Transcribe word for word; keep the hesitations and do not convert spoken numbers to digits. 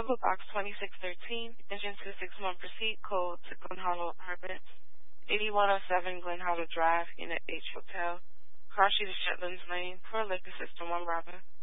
P O Box twenty-six thirteen, Engine two six one, proceed code to Glen Hollow Apartments, eighty-one oh seven Glen Hollow Drive, Unit H Hotel, Car Street, Shetlands Lane, for a liquor system, one Robin.